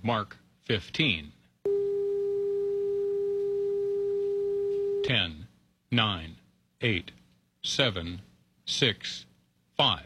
Mark 15. 10, 9, 8, 7, 6, 5.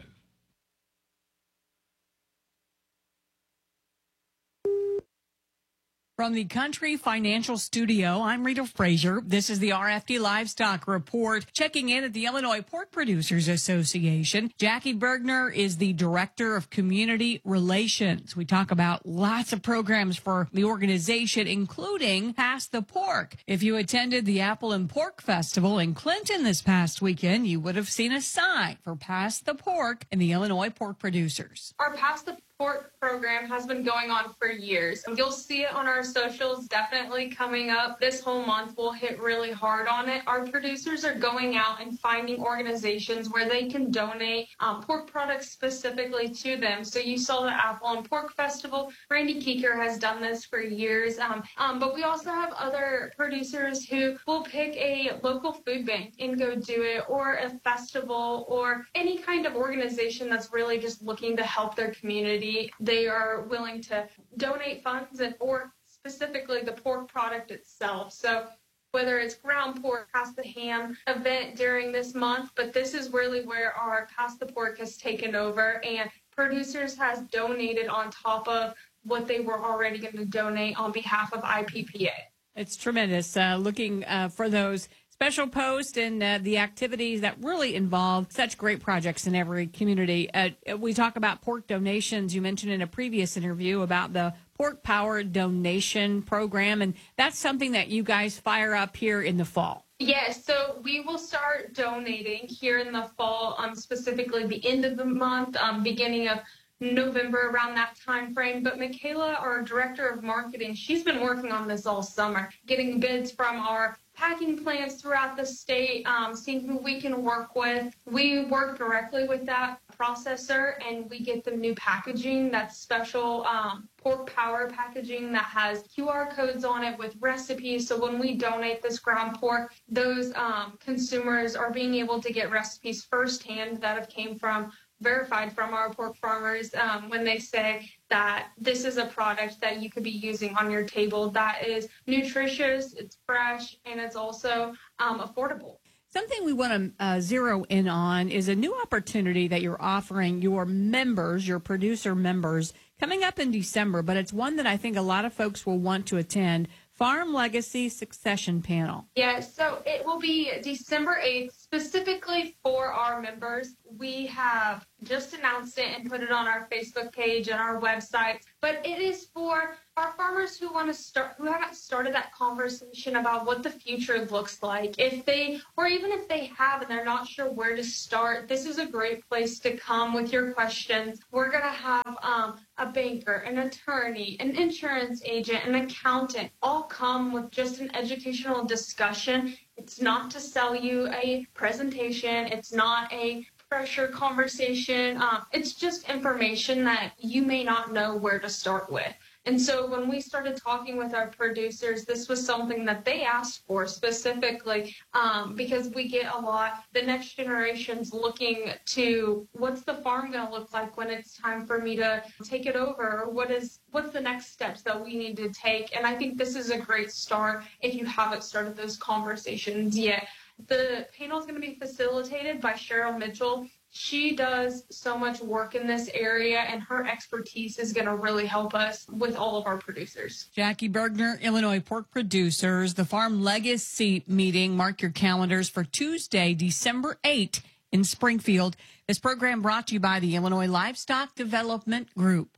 From the Country Financial Studio, I'm Rita Frazier. This is the RFD Livestock Report. Checking in at the Illinois Pork Producers Association, Jackie Bergner is the Director of Community Relations. We talk about lots of programs for the organization, including Pass the Pork. If you attended the Apple and Pork Festival in Clinton this past weekend, you would have seen a sign for Pass the Pork in the Illinois Pork Producers. Our Pass the Pork program has been going on for years. You'll see it on our socials, definitely coming up. This whole month we'll hit really hard on it. Our producers are going out and finding organizations where they can donate pork products specifically to them. So you saw the Apple and Pork Festival. Randy Keeker has done this for years. But we also have other producers who will pick a local food bank and go do it, or a festival, or any kind of organization that's really just looking to help their community. They are willing to donate funds or specifically the pork product itself. So whether it's ground pork, Pass the Ham event during this month, but this is really where our Pass the Pork has taken over, and producers has donated on top of what they were already going to donate on behalf of IPPA. It's tremendous. Looking for those special posts and the activities that really involve such great projects in every community. We talk about pork donations. You mentioned in a previous interview about the Pork Power donation program, and that's something that you guys fire up here in the fall. Yes, so we will start donating here in the fall, specifically the end of the month, beginning of November, around that time frame. But Michaela, our director of marketing, she's been working on this all summer, getting bids from our packing plants throughout the state, seeing who we can work with. We work directly with that processor, and we get them new packaging, that's special pork power packaging that has QR codes on it with recipes. So when we donate this ground pork, those consumers are being able to get recipes firsthand that have came from verified from our pork farmers when they say that this is a product that you could be using on your table that is nutritious, it's fresh, and it's also affordable. Something we want to zero in on is a new opportunity that you're offering your members, your producer members, coming up in December, but it's one that I think a lot of folks will want to attend. Farm Legacy Succession Panel. Yeah, so it will be December 8th, specifically for our members. We have just announced it and put it on our Facebook page and our website, but it is for our farmers who want to start, who haven't started that conversation about what the future looks like. If they, or even if they have and they're not sure where to start, this is a great place to come with your questions. We're going to have a banker, an attorney, an insurance agent, an accountant, all come with just an educational discussion. It's not to sell you a presentation. It's not a pressure conversation. It's just information that you may not know where to start with. And so when we started talking with our producers, this was something that they asked for specifically because we get a lot, the next generation's looking to what's the farm going to look like when it's time for me to take it over? Or what's the next steps that we need to take? And I think this is a great start if you haven't started those conversations yet. The panel is going to be facilitated by Cheryl Mitchell. She does so much work in this area, and her expertise is going to really help us with all of our producers. Jackie Bergner, Illinois Pork Producers, the Farm Legacy meeting. Mark your calendars for Tuesday, December 8th in Springfield. This program brought to you by the Illinois Livestock Development Group.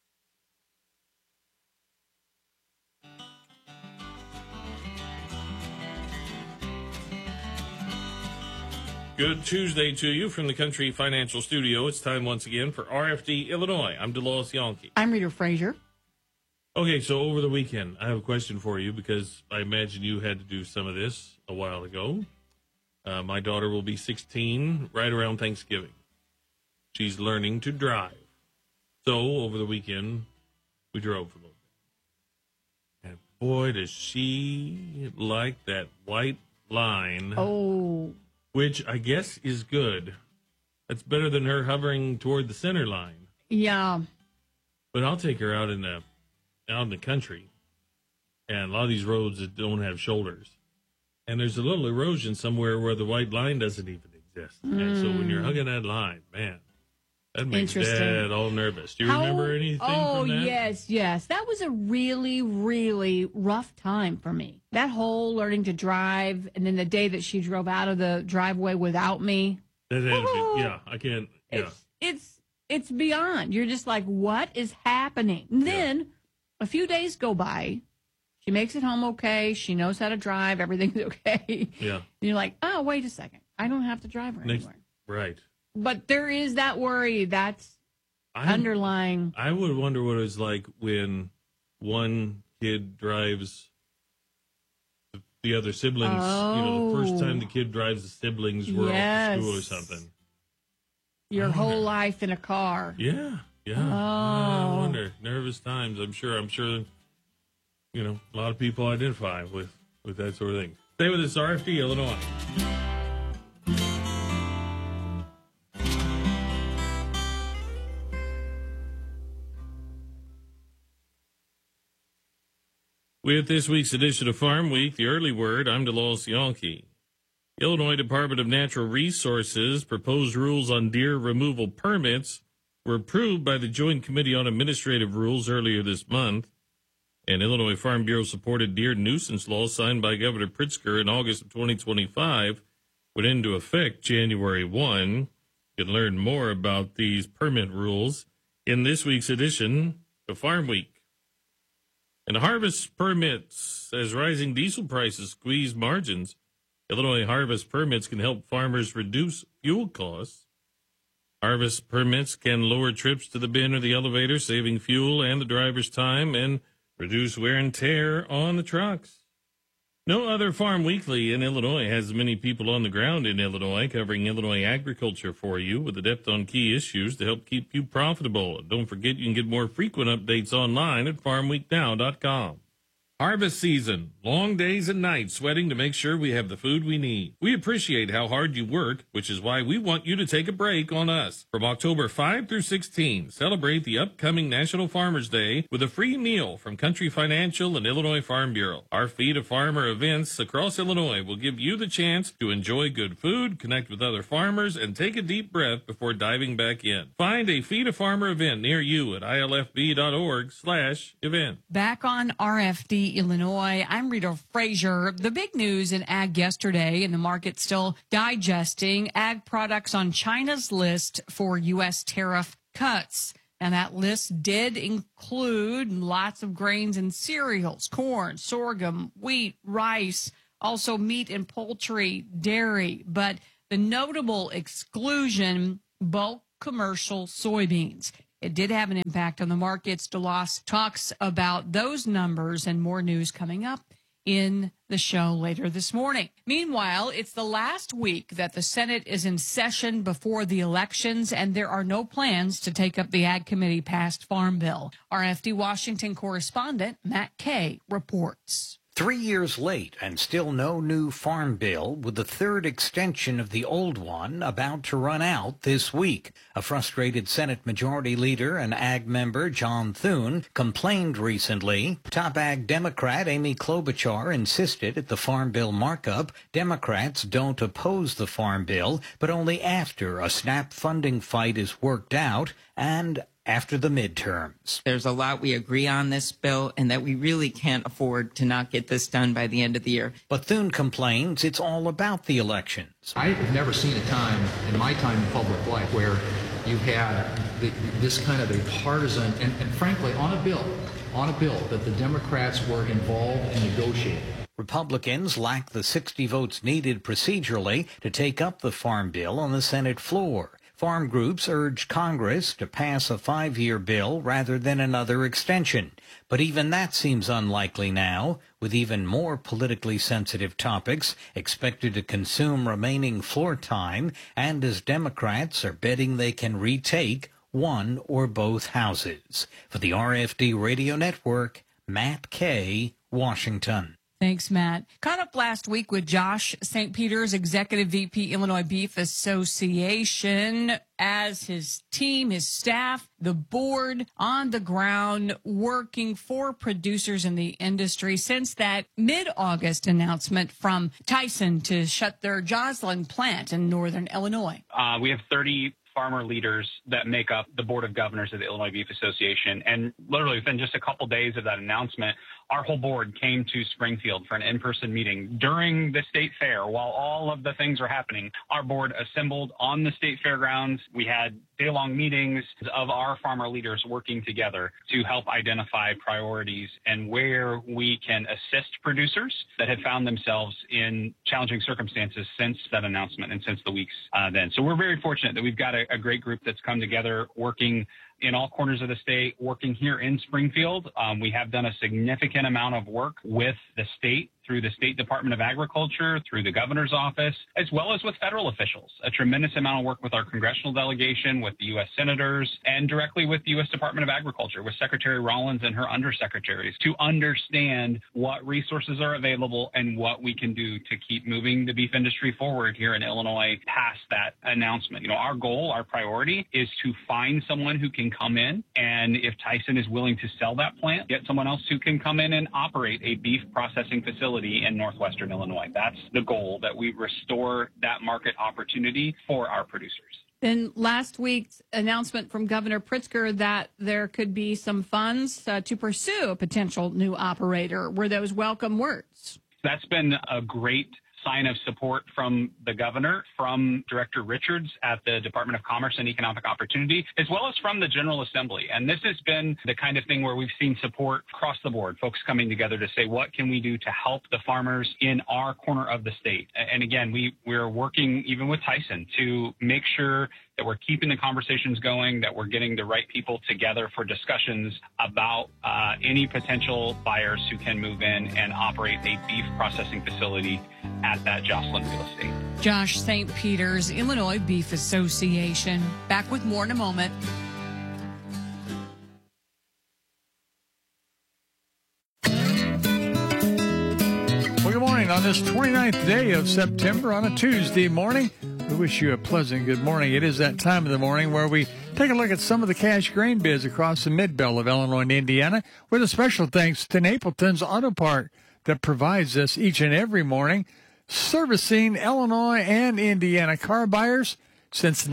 Good Tuesday to you from the Country Financial Studio. It's time once again for RFD Illinois. I'm Delois Yonke. I'm Rita Frazier. Okay, so over the weekend, I have a question for you because I imagine you had to do some of this a while ago. My daughter will be 16 right around Thanksgiving. She's learning to drive. So over the weekend, we drove a little bit. And boy, does she like that white line. Oh, which I guess is good. That's better than her hovering toward the center line. yeah. But I'll take her out in a out in the country, and a lot of these roads that don't have shoulders, and there's a little erosion somewhere where the white line doesn't even exist. And so when you're hugging that line, man, that makes Dad all nervous. Do you remember anything from that? Yes. That was a really, really rough time for me. That whole learning to drive, and then the day that she drove out of the driveway without me. I can't. Yeah. It's beyond. You're just like, what is happening? And then a few days go by. She makes it home okay. She knows how to drive. Everything's okay. Yeah. And you're like, oh, wait a second. I don't have to drive her anymore. Right. But there is that worry that's underlying. I would wonder what it was like when one kid drives the other siblings. The first time the kid drives the siblings were off to school or something. Your whole life in a car. Yeah. Oh. I wonder. Nervous times. I'm sure, a lot of people identify with that sort of thing. Stay with us, RFD, Illinois. With this week's edition of Farm Week, the early word, I'm DeLawes Yonke. Illinois Department of Natural Resources proposed rules on deer removal permits were approved by the Joint Committee on Administrative Rules earlier this month. An Illinois Farm Bureau-supported deer nuisance law signed by Governor Pritzker in August of 2025 went into effect January 1. You can learn more about these permit rules in this week's edition of Farm Week. And harvest permits, as rising diesel prices squeeze margins, Illinois harvest permits can help farmers reduce fuel costs. Harvest permits can lower trips to the bin or the elevator, saving fuel and the driver's time, and reduce wear and tear on the trucks. No other Farm Weekly in Illinois has as many people on the ground in Illinois covering Illinois agriculture for you with a depth on key issues to help keep you profitable. Don't forget you can get more frequent updates online at farmweeknow.com. Harvest season, long days and nights sweating to make sure we have the food we need. We appreciate how hard you work, which is why we want you to take a break on us. From October 5 through 16, celebrate the upcoming National Farmers Day with a free meal from Country Financial and Illinois Farm Bureau. Our Feed a Farmer events across Illinois will give you the chance to enjoy good food, connect with other farmers, and take a deep breath before diving back in. Find a Feed a Farmer event near you at ilfb.org/event. Back on RFD Illinois, I'm Rita Frazier. The big news in ag yesterday, and the market still digesting ag products on China's list for U.S. tariff cuts. And that list did include lots of grains and cereals, corn, sorghum, wheat, rice, also meat and poultry, dairy. But the notable exclusion, bulk commercial soybeans. It did have an impact on the markets. DeLawes talks about those numbers and more news coming up in the show later this morning. Meanwhile, it's the last week that the Senate is in session before the elections, and there are no plans to take up the Ag Committee passed Farm Bill. RFD Washington correspondent Matt Kay reports. 3 years late and still no new farm bill, with the third extension of the old one about to run out this week. A frustrated Senate Majority Leader and Ag member John Thune complained recently. Top Ag Democrat Amy Klobuchar insisted at the farm bill markup Democrats don't oppose the farm bill, but only after a SNAP funding fight is worked out and after the midterms. There's a lot we agree on this bill, and that we really can't afford to not get this done by the end of the year. But Thune complains it's all about the elections. I've never seen a time in my time in public life where you had this kind of a partisan, and frankly, on a bill that the Democrats were involved in negotiating. Republicans lack the 60 votes needed procedurally to take up the farm bill on the Senate floor. Farm groups urge Congress to pass a 5-year bill rather than another extension. But even that seems unlikely now, with even more politically sensitive topics expected to consume remaining floor time, and as Democrats are betting they can retake one or both houses. For the RFD Radio Network, Matt Kay, Washington. Thanks, Matt. Caught up last week with Josh St. Peter's, Executive VP, Illinois Beef Association, as his team, his staff, the board on the ground working for producers in the industry since that mid-August announcement from Tyson to shut their Joslyn plant in northern Illinois. We have 30 farmer leaders that make up the Board of Governors of the Illinois Beef Association. And literally within just a couple days of that announcement, our whole board came to Springfield for an in-person meeting during the state fair. While all of the things were happening, our board assembled on the state fairgrounds. We had day-long meetings of our farmer leaders working together to help identify priorities and where we can assist producers that have found themselves in challenging circumstances since that announcement and since the weeks then. So we're very fortunate that we've got a great group that's come together working in all corners of the state, working here in Springfield. We have done a significant amount of work with the state through the State Department of Agriculture, through the governor's office, as well as with federal officials. A tremendous amount of work with our congressional delegation, with the U.S. senators, and directly with the U.S. Department of Agriculture, with Secretary Rollins and her undersecretaries, to understand what resources are available and what we can do to keep moving the beef industry forward here in Illinois past that announcement. You know, our goal, our priority is to find someone who can come in, and if Tyson is willing to sell that plant, get someone else who can come in and operate a beef processing facility in northwestern Illinois. That's the goal, that we restore that market opportunity for our producers. Then last week's announcement from Governor Pritzker that there could be some funds to pursue a potential new operator. Were those welcome words? That's been a great sign of support from the governor, from Director Richards at the Department of Commerce and Economic Opportunity, as well as from the General Assembly. And this has been the kind of thing where we've seen support across the board, folks coming together to say, what can we do to help the farmers in our corner of the state? And again, we're working even with Tyson to make sure that we're keeping the conversations going, that we're getting the right people together for discussions about any potential buyers who can move in and operate a beef processing facility at that Joslyn real estate. Josh St. Peter's, Illinois Beef Association. Back with more in a moment. Well, good morning on this 29th day of September on a Tuesday morning. We wish you a pleasant good morning. It is that time of the morning where we take a look at some of the cash grain bids across the mid-belt of Illinois and Indiana, with a special thanks to Napleton's Auto Park that provides us each and every morning, servicing Illinois and Indiana car buyers since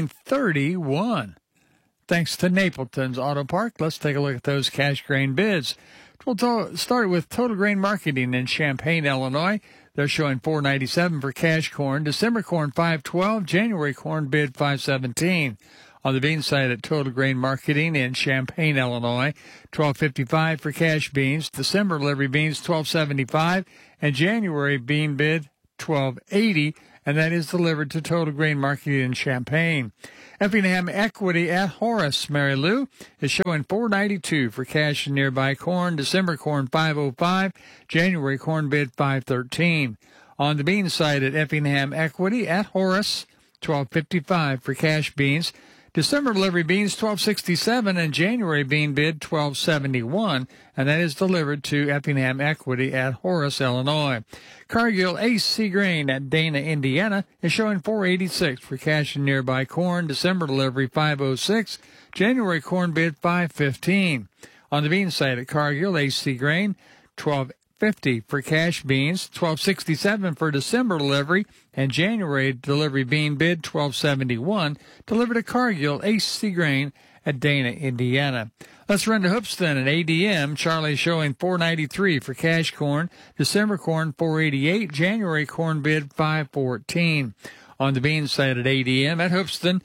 1931. Thanks to Napleton's Auto Park. Let's take a look at those cash grain bids. We'll start with Total Grain Marketing in Champaign, Illinois. They're showing $4.97 for cash corn. December corn $5.12. January corn bid $5.17. On the bean side at Total Grain Marketing in Champaign, Illinois, $12.55 for cash beans. December delivery beans $12.75, and January bean bid $12.80, and that is delivered to Total Grain Marketing in Champaign. Effingham Equity at Horace, Mary Lou, is showing $4.92 for cash and nearby corn. December corn $5.05, January corn bid $5.13. On the bean side at Effingham Equity at Horace, $12.55 for cash beans. December delivery beans $12.67, and January bean bid $12.71, and that is delivered to Effingham Equity at Horace, Illinois. Cargill AC Grain at Dana, Indiana, is showing $4.86 for cash and nearby corn. December delivery $5.06, January corn bid $5.15. On the bean side at Cargill AC Grain, $12.50 for cash beans, $12.67 for December delivery, and January delivery bean bid $12.71, delivered to Cargill AC Grain at Dana, Indiana. Let's run to Hoopeston at ADM. Charlie showing $4.93 for cash corn, December corn $4.88, January corn bid $5.14. On the bean side at ADM at Hoopeston,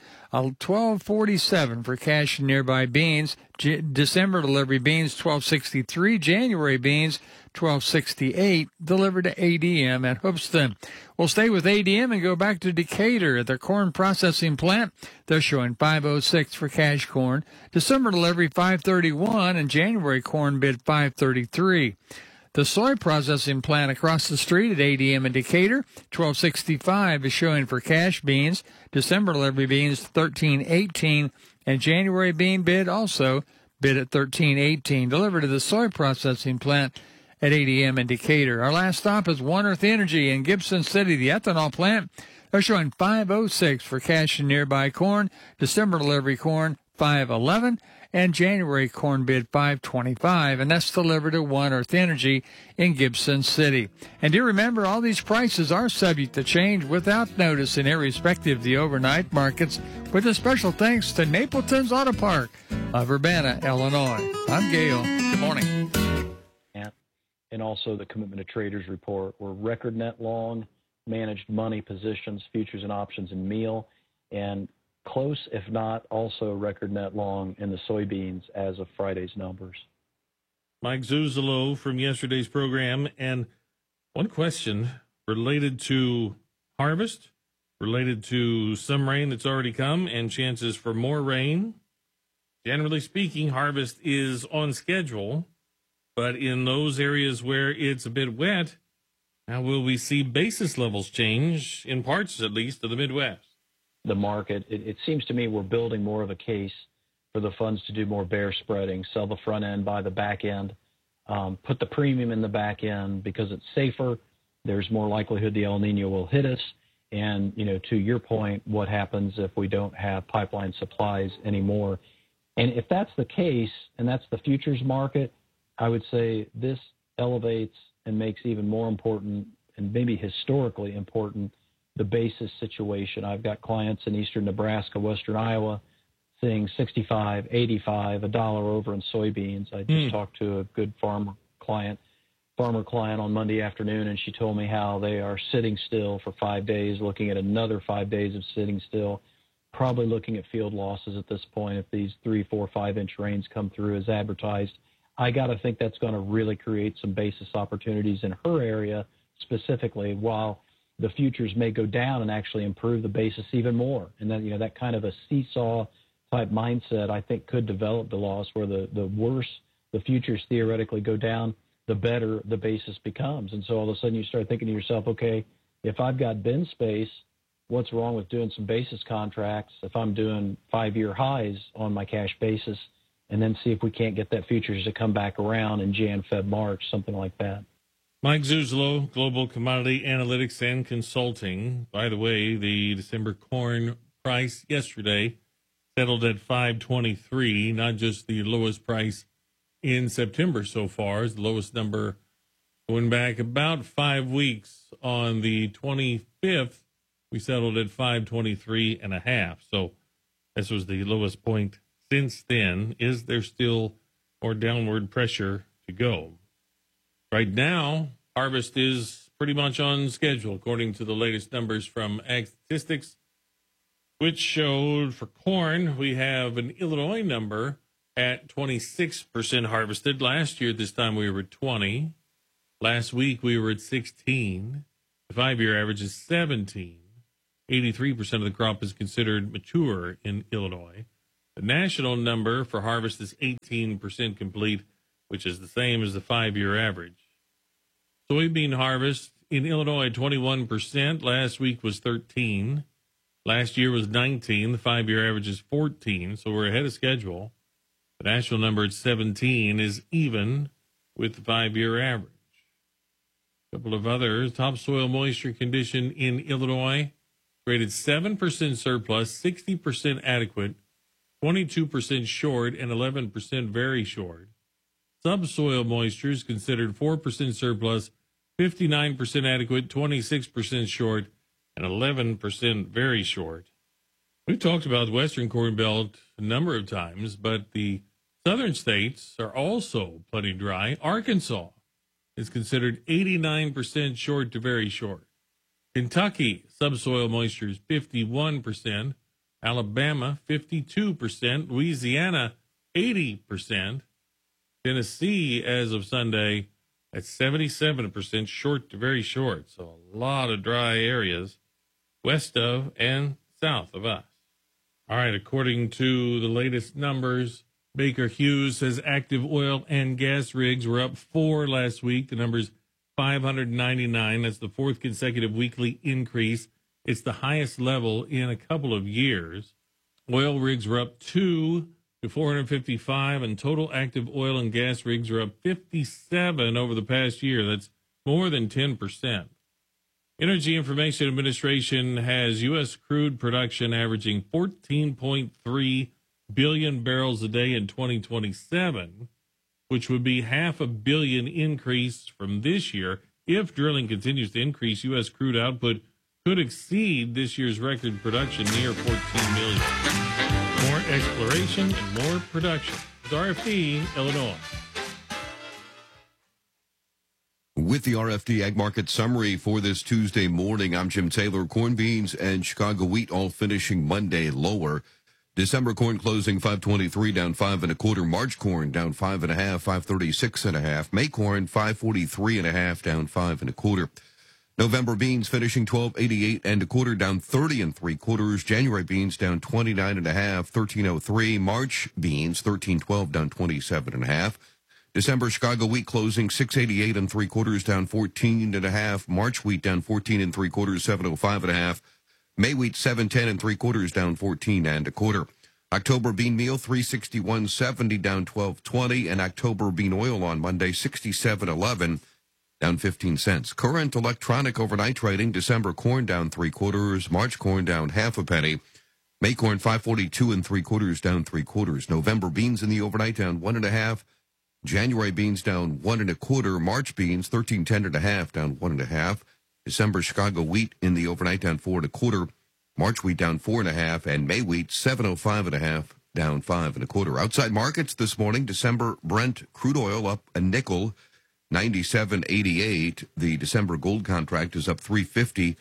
$12.47 for cash and nearby beans. December delivery beans $12.63, January beans $12.68, delivered to ADM at Hoopeston. We'll stay with ADM and go back to Decatur at their corn processing plant. They're showing $5.06 for cash corn. December delivery $5.31, and January corn bid $5.33. The soy processing plant across the street at ADM in Decatur, $12.65 is showing for cash beans. December delivery beans $13.18, and January bean bid also bid at $13.18, delivered to the soy processing plant at 8 a.m. in Decatur. Our last stop is One Earth Energy in Gibson City, the ethanol plant. They're showing 506 for cash and nearby corn. December delivery corn, 511. And January corn bid 525, and that's delivered to One Earth Energy in Gibson City. And do remember, all these prices are subject to change without notice and irrespective of the overnight markets, with a special thanks to Napleton's Auto Park of Urbana, Illinois. I'm Gail. Good morning. And also the Commitment of Traders report, where record net long, managed money positions, futures and options in meal, and close, if not also record net long in the soybeans as of Friday's numbers. Mike Zuzolo from yesterday's program. And one question related to harvest, related to some rain that's already come and chances for more rain. Generally speaking, harvest is on schedule, but in those areas where it's a bit wet, how will we see basis levels change, in parts at least, of the Midwest? The market, it seems to me we're building more of a case for the funds to do more bear spreading, sell the front end, buy the back end, put the premium in the back end because it's safer. There's more likelihood the El Nino will hit us. And, to your point, what happens if we don't have pipeline supplies anymore? And if that's the case, and that's the futures market, I would say this elevates and makes even more important, and maybe historically important, the basis situation. I've got clients in eastern Nebraska, western Iowa, seeing 65, 85, $1 over in soybeans. I just talked to a good farmer client on Monday afternoon, and she told me how they are sitting still for 5 days, looking at another 5 days of sitting still, probably looking at field losses at this point if these 3, 4, 5-inch rains come through as advertised. I got to think that's going to really create some basis opportunities in her area specifically, while the futures may go down and actually improve the basis even more. And then, that kind of a seesaw type mindset, I think, could develop the loss, where the worse the futures theoretically go down, the better the basis becomes. And so all of a sudden you start thinking to yourself, okay, if I've got bin space, what's wrong with doing some basis contracts if I'm doing 5-year highs on my cash basis, and then see if we can't get that futures to come back around in Jan, Feb, March, something like that. Mike Zuzolo, Global Commodity Analytics and Consulting. By the way, the December corn price yesterday settled at $5.23, not just the lowest price in September so far, is the lowest number going back about 5 weeks. On the 25th, we settled at $5.23.5. So this was the lowest point since then. Is there still more downward pressure to go? Right now, harvest is pretty much on schedule, according to the latest numbers from Ag Statistics, which showed for corn, we have an Illinois number at 26% harvested. Last year, this time we were at 20. Last week, we were at 16. The 5-year average is 17. 83% of the crop is considered mature in Illinois. The national number for harvest is 18% complete, which is the same as the 5-year average. Soybean harvest in Illinois, 21%. Last week was 13. Last year was 19. The 5-year average is 14, so we're ahead of schedule. The national number at 17 is even with the 5-year average. A couple of others. Topsoil moisture condition in Illinois, rated 7% surplus, 60% adequate, 22% short, and 11% very short. Subsoil moisture is considered 4% surplus, 59% adequate, 26% short, and 11% very short. We've talked about the Western Corn Belt a number of times, but the southern states are also plenty dry. Arkansas is considered 89% short to very short. Kentucky, subsoil moisture is 51%. Alabama, 52%. Louisiana, 80%. Tennessee, as of Sunday, at 77% short to very short. So a lot of dry areas west of and south of us. All right, according to the latest numbers, Baker Hughes says active oil and gas rigs were up 4 last week. The number's 599. That's the 4th consecutive weekly increase. It's the highest level in a couple of years. Oil rigs were up 2. to 455, and total active oil and gas rigs are up 57 over the past year. That's more than 10%. Energy Information Administration has U.S. crude production averaging 14.3 billion barrels a day in 2027, which would be 500 million increase from this year. If drilling continues to increase, U.S. crude output could exceed this year's record production near 14 million. More exploration and more production. It's RFD, Illinois. With the RFD Ag Market Summary for this Tuesday morning, I'm Jim Taylor. Corn, beans, and Chicago wheat all finishing Monday lower. December corn closing 523, down 5 1/4. March corn down 5 1/2, 536 1/2. May corn 543 1/2, down 5 1/4. November beans finishing 1288 1/4, down 30 3/4. January beans down 29 1/2, 1303. March beans 1312, down 27 1/2. December Chicago wheat closing 688 3/4, down 14 1/2. March wheat down 14 3/4, 705 1/2. May wheat 710 3/4, down 14 1/4. October bean meal 361.70, down 12.20, and October bean oil on Monday 67.11, down 15 cents. Current electronic overnight trading: December corn down 3/4, March corn down 1/2 penny, May corn 542 3/4, down 3/4. November beans in the overnight down 1 1/2. January beans down 1 1/4. March beans 1310 1/2, down 1 1/2. December Chicago wheat in the overnight down 4 1/4. March wheat down 4 1/2, and May wheat 705 1/2, down 5 1/4. Outside markets this morning: December Brent crude oil up a nickel, 97.88. The December gold contract is up 350,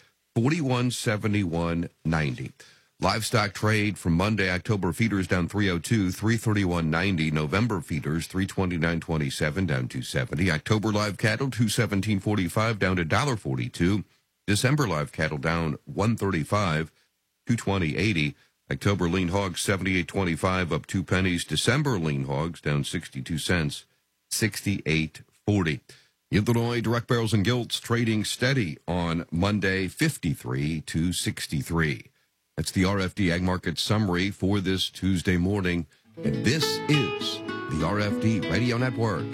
41.7190. Livestock trade from Monday: October feeders down 302, 331.90. November feeders 329.27, down 270. October live cattle 217.45, down to $1.42. December live cattle down 135, 220.80. October lean hogs 78.25, up 2 pennies. December lean hogs down 62 cents, 68.40. Illinois direct barrels and gilts trading steady on Monday, 53 to 63. That's the RFD Ag Market Summary for this Tuesday morning. And this is the RFD Radio Network.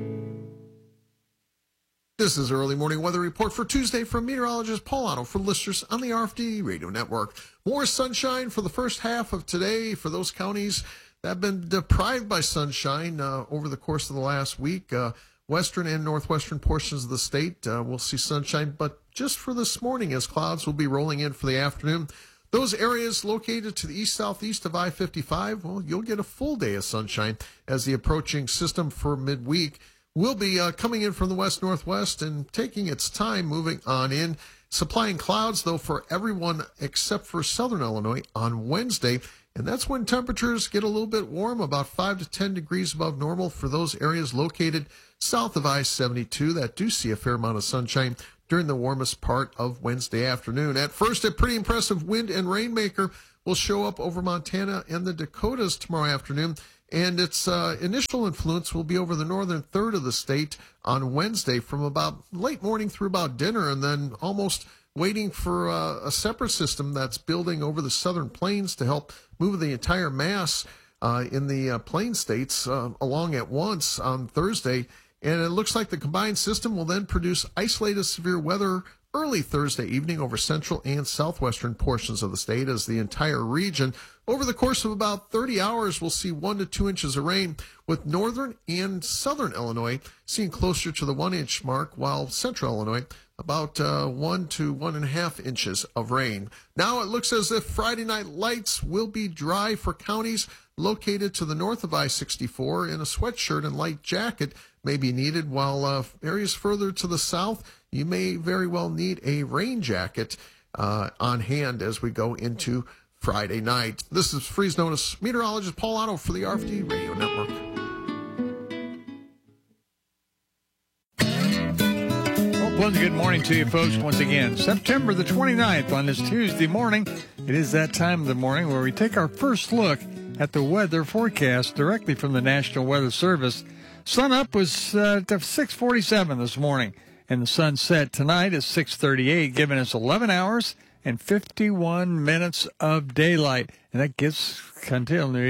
This is Early Morning Weather Report for Tuesday from meteorologist Paul Otto for listeners on the RFD Radio Network. More sunshine for the first half of today for those counties that have been deprived by sunshine over the course of the last week. Western and northwestern portions of the state will see sunshine, but just for this morning, as clouds will be rolling in for the afternoon. Those areas located to the east-southeast of I-55, well, you'll get a full day of sunshine as the approaching system for midweek will be coming in from the west-northwest and taking its time moving on in, supplying clouds, though, for everyone except for southern Illinois on Wednesday. And that's when temperatures get a little bit warm, about 5 to 10 degrees above normal for those areas located south of I-72 that do see a fair amount of sunshine during the warmest part of Wednesday afternoon. At first, a pretty impressive wind and rainmaker will show up over Montana and the Dakotas tomorrow afternoon, and its initial influence will be over the northern third of the state on Wednesday from about late morning through about dinner, and then almost waiting for a separate system that's building over the southern plains to help move the entire mass in the plain states along at once on Thursday. And it looks like the combined system will then produce isolated severe weather early Thursday evening over central and southwestern portions of the state as the entire region, over the course of about 30 hours, will see 1 to 2 inches of rain, with northern and southern Illinois seeing closer to the 1 inch mark, while central Illinois about 1 to 1.5 inches of rain. Now it looks as if Friday night lights will be dry for counties located to the north of I-64, and a sweatshirt and light jacket may be needed, while areas further to the south, you may very well need a rain jacket on hand as we go into Friday night. This is Freeze Notice meteorologist Paul Otto for the RFD Radio Network. Well, pleasant good morning to you folks once again. September the 29th on this Tuesday morning. It is that time of the morning where we take our first look at the weather forecast directly from the National Weather Service. Sun up was at 6:47 this morning, and the sun set tonight is 6:38, giving us 11 hours and 51 minutes of daylight. And that gives continually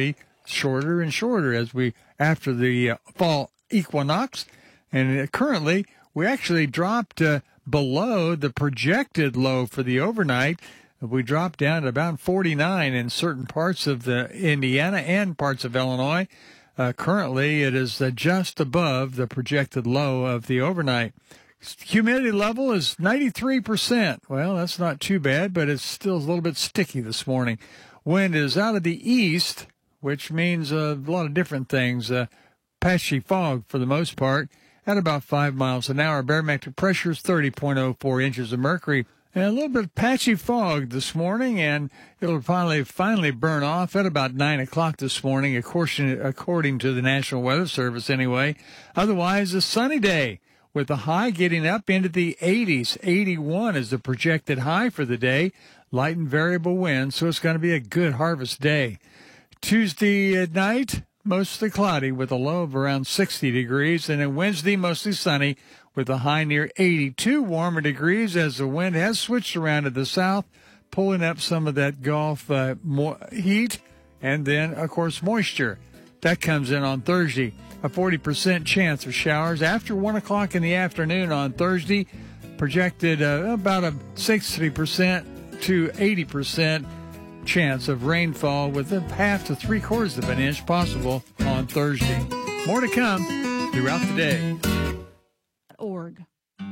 shorter and shorter after the fall equinox. And currently, we actually dropped below the projected low for the overnight. We dropped down to about 49 in certain parts of the Indiana and parts of Illinois. Currently, it is just above the projected low of the overnight. Humidity level is 93%. Well, that's not too bad, but it's still a little bit sticky this morning. Wind is out of the east, which means a lot of different things. Patchy fog for the most part at about 5 miles an hour. Barometric pressure is 30.04 inches of mercury. And a little bit of patchy fog this morning, and it'll finally burn off at about 9 o'clock this morning, according to the National Weather Service anyway. Otherwise, a sunny day with the high getting up into the 80s. 81 is the projected high for the day. Light and variable wind, so it's going to be a good harvest day. Tuesday at night, mostly cloudy with a low of around 60 degrees, and then Wednesday, mostly sunny with a high near 82 warmer degrees as the wind has switched around to the south, pulling up some of that Gulf heat and then, of course, moisture. That comes in on Thursday. A 40% chance of showers after 1 o'clock in the afternoon on Thursday. Projected about a 60% to 80% chance of rainfall with a half to 3/4 of an inch possible on Thursday. More to come throughout the day. .org.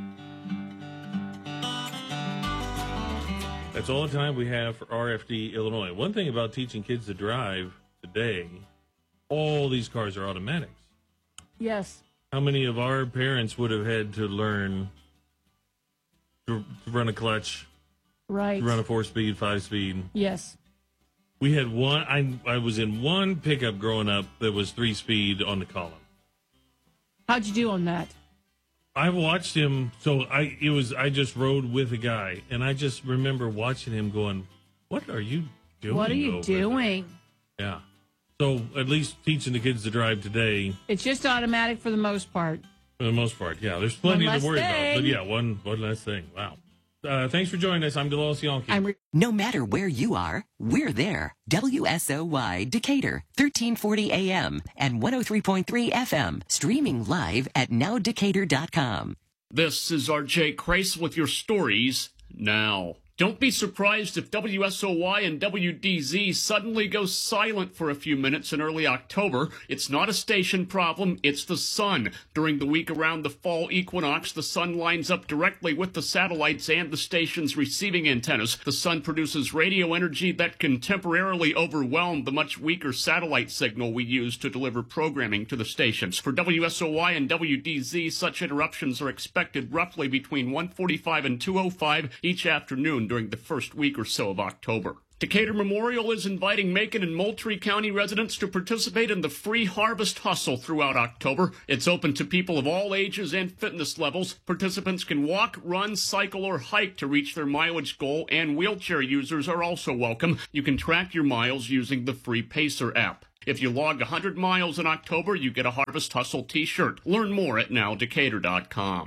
That's all the time we have for RFD Illinois. One thing about teaching kids to drive today, all these cars are automatics. Yes. How many of our parents would have had to learn to run a clutch, right, to run a 4-speed, 5-speed? Yes. We had one. I was in one pickup growing up that was 3-speed on the column. How'd you do on that? I watched him. So I just rode with a guy, and I just remember watching him going, "What are you doing? What are you doing?" Yeah. So at least teaching the kids to drive today. It's just automatic for the most part. For the most part, yeah. There's plenty to worry about. But yeah, one less thing. Wow. Thanks for joining us. I'm Delos Yonke. No matter where you are, we're there. WSOY Decatur, 1340 AM and 103.3 FM. Streaming live at nowdecatur.com. This is RJ Crace with your stories now. Don't be surprised if WSOY and WDZ suddenly go silent for a few minutes in early October. It's not a station problem, it's the sun. During the week around the fall equinox, the sun lines up directly with the satellites and the station's receiving antennas. The sun produces radio energy that can temporarily overwhelm the much weaker satellite signal we use to deliver programming to the stations. For WSOY and WDZ, such interruptions are expected roughly between 1:45 and 2:05 each afternoon during the first week or so of October. Decatur Memorial is inviting Macon and Moultrie County residents to participate in the free harvest hustle throughout October. It's open to people of all ages and fitness levels. Participants can walk, run, cycle, or hike to reach their mileage goal, and wheelchair users are also welcome. You can track your miles using the free Pacer app. If you log 100 miles in October, you get a Harvest Hustle t-shirt. Learn more at nowdecatur.com.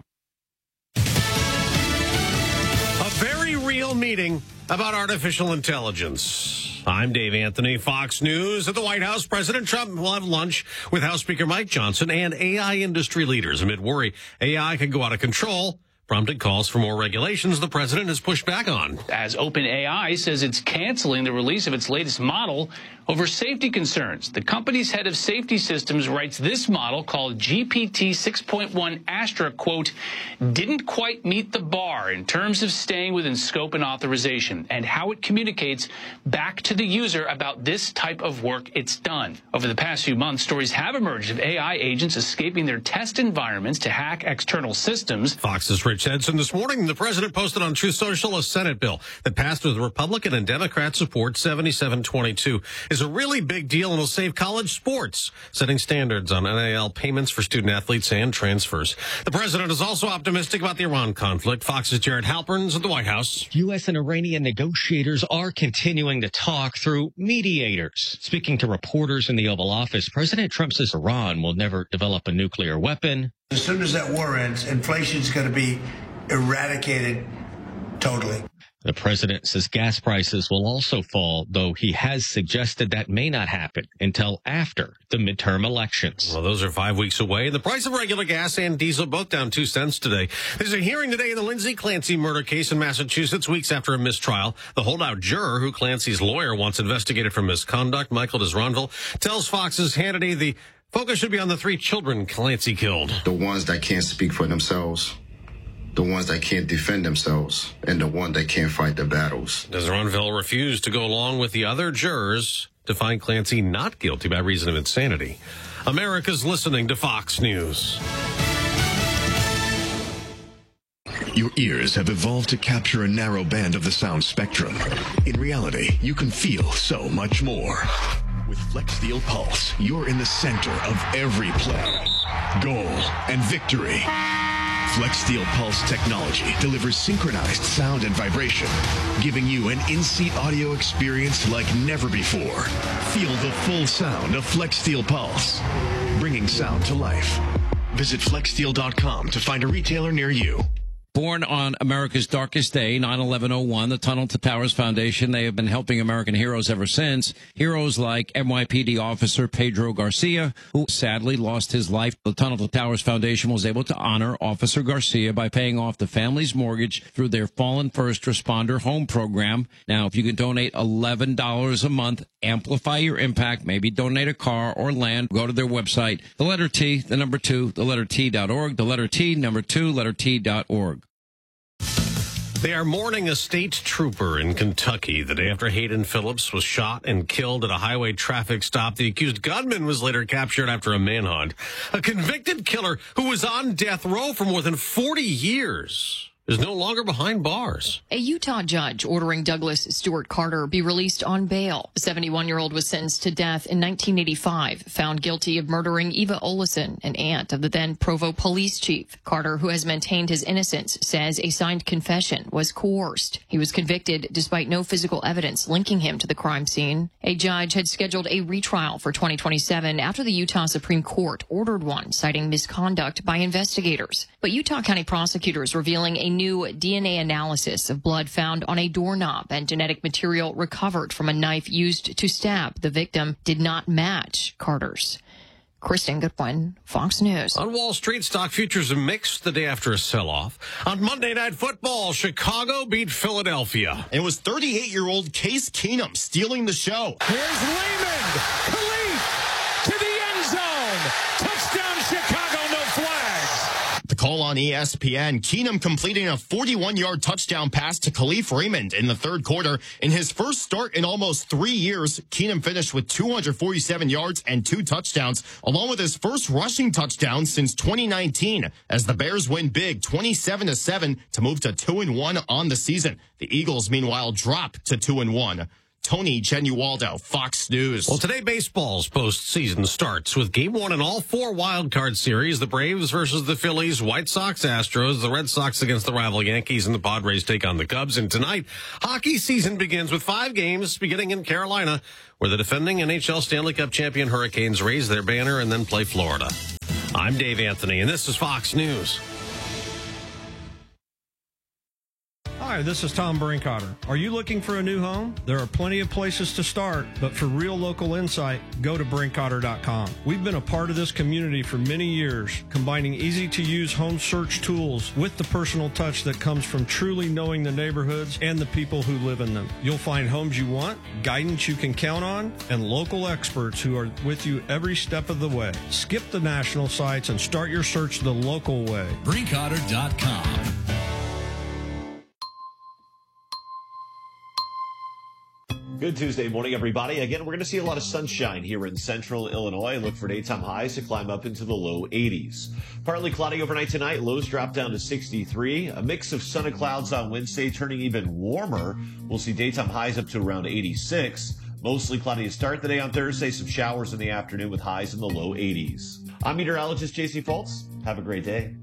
A very real meeting about artificial intelligence. I'm Dave Anthony, Fox News. At the White House, President Trump will have lunch with House Speaker Mike Johnson and AI industry leaders amid worry AI could go out of control. Prompted calls for more regulations the president has pushed back on. As OpenAI says it's canceling the release of its latest model over safety concerns. The company's head of safety systems writes this model, called GPT 6.1 Astra, quote, didn't quite meet the bar in terms of staying within scope and authorization and how it communicates back to the user about this type of work it's done. Over the past few months, stories have emerged of AI agents escaping their test environments to hack external systems. Fox's Rich Edson this morning. The president posted on Truth Social a Senate bill that passed with Republican and Democrat support, 77-22. Is a really big deal and will save college sports, setting standards on NIL payments for student athletes and transfers. The president is also optimistic about the Iran conflict. Fox's Jared Halpern's at the White House. U.S. and Iranian negotiators are continuing to talk through mediators. Speaking to reporters in the Oval Office, President Trump says Iran will never develop a nuclear weapon. As soon as that war ends, inflation is going to be eradicated totally. The president says gas prices will also fall, though he has suggested that may not happen until after the midterm elections. Well, those are 5 weeks away. The price of regular gas and diesel both down 2 cents today. There's a hearing today in the Lindsay Clancy murder case in Massachusetts, weeks after a mistrial. The holdout juror, who Clancy's lawyer wants investigated for misconduct, Michael Desronville, tells Fox's Hannity the focus should be on the 3 children Clancy killed. The ones that can't speak for themselves, the ones that can't defend themselves, and the one that can't fight the battles. Desronville refused to go along with the other jurors to find Clancy not guilty by reason of insanity. America's listening to Fox News. Your ears have evolved to capture a narrow band of the sound spectrum. In reality, you can feel so much more. With FlexSteel Pulse, you're in the center of every play, goal, and victory. FlexSteel Pulse technology delivers synchronized sound and vibration, giving you an in-seat audio experience like never before. Feel the full sound of FlexSteel Pulse, bringing sound to life. Visit FlexSteel.com to find a retailer near you. Born on America's darkest day, 9/11/01, the Tunnel to Towers Foundation, they have been helping American heroes ever since. Heroes like NYPD officer Pedro Garcia, who sadly lost his life. The Tunnel to Towers Foundation was able to honor Officer Garcia by paying off the family's mortgage through their Fallen First Responder Home Program. Now, if you can donate $11 a month, amplify your impact, maybe donate a car or land, go to their website, the letter T, the number 2, the letter T.org, the letter T, number 2, letter T.org. They are mourning a state trooper in Kentucky the day after Hayden Phillips was shot and killed at a highway traffic stop. The accused gunman was later captured after a manhunt. A convicted killer who was on death row for more than 40 years is no longer behind bars. A Utah judge ordering Douglas Stewart Carter be released on bail. The 71-year-old was sentenced to death in 1985, found guilty of murdering Eva Olesen, an aunt of the then Provo police chief. Carter, who has maintained his innocence, says a signed confession was coerced. He was convicted despite no physical evidence linking him to the crime scene. A judge had scheduled a retrial for 2027 after the Utah Supreme Court ordered one, citing misconduct by investigators. But Utah County prosecutors revealing a new DNA analysis of blood found on a doorknob and genetic material recovered from a knife used to stab the victim did not match Carter's. Kristen Goodwin, Fox News. On Wall Street, stock futures are mixed the day after a sell-off. On Monday Night Football, Chicago beat Philadelphia. It was 38-year-old Case Keenum stealing the show. Here's Lehman. Khalif to the end zone. Touchdown, Chicago, no flags. The call on ESPN, Keenum completing a 41-yard touchdown pass to Khalif Raymond in the third quarter. In his first start in almost 3 years, Keenum finished with 247 yards and 2 touchdowns, along with his first rushing touchdown since 2019, as the Bears win big 27-7 to move to 2-1 on the season. The Eagles, meanwhile, drop to 2-1. Tony Genualdo, Fox News. Well, today baseball's postseason starts with Game 1 in all 4 wildcard series. The Braves versus the Phillies, White Sox, Astros, the Red Sox against the rival Yankees, and the Padres take on the Cubs. And tonight, hockey season begins with 5 games beginning in Carolina, where the defending NHL Stanley Cup champion Hurricanes raise their banner and then play Florida. I'm Dave Anthony, and this is Fox News. Hi, this is Tom Brinkotter. Are you looking for a new home? There are plenty of places to start, but for real local insight, go to Brinkotter.com. We've been a part of this community for many years, combining easy-to-use home search tools with the personal touch that comes from truly knowing the neighborhoods and the people who live in them. You'll find homes you want, guidance you can count on, and local experts who are with you every step of the way. Skip the national sites and start your search the local way. Brinkotter.com. Good Tuesday morning, everybody. Again, we're going to see a lot of sunshine here in central Illinois. Look for daytime highs to climb up into the low 80s. Partly cloudy overnight tonight. Lows drop down to 63. A mix of sun and clouds on Wednesday, turning even warmer. We'll see daytime highs up to around 86. Mostly cloudy to start the day on Thursday. Some showers in the afternoon with highs in the low 80s. I'm meteorologist JC Fultz. Have a great day.